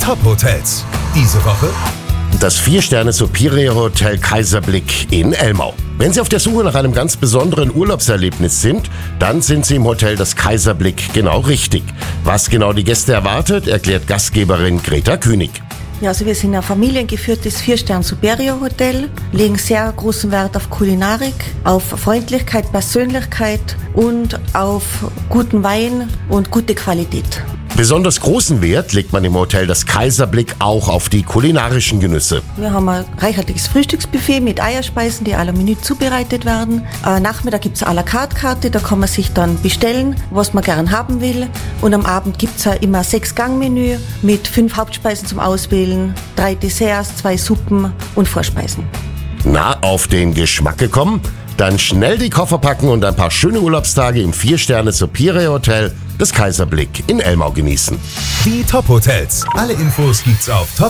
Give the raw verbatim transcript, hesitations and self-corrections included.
Top-Hotels. Diese Woche Das vier Sterne Superior Hotel Kaiserblick in Elmau. Wenn Sie auf der Suche nach einem ganz besonderen Urlaubserlebnis sind, dann sind Sie im Hotel das Kaiserblick genau richtig. Was genau die Gäste erwartet, erklärt Gastgeberin Greta Künig. Ja, also wir sind ein familiengeführtes vier Sterne Superior Hotel, legen sehr großen Wert auf Kulinarik, auf Freundlichkeit, Persönlichkeit und auf guten Wein und gute Qualität. Besonders großen Wert legt man im Hotel das Kaiserblick auch auf die kulinarischen Genüsse. Wir haben ein reichhaltiges Frühstücksbuffet mit Eierspeisen, die à la Minute zubereitet werden. Äh, Nachmittag gibt es eine à la carte Karte, da kann man sich dann bestellen, was man gern haben will. Und am Abend gibt es immer ein Sechs-Gang-Menü mit fünf Hauptspeisen zum Auswählen, drei Desserts, zwei Suppen und Vorspeisen. Na, auf den Geschmack gekommen? Dann schnell die Koffer packen und ein paar schöne Urlaubstage im vier Sterne Superior Hotel des Kaiserblick in Elmau genießen. die Top-Hotels. Alle Infos gibt's auf top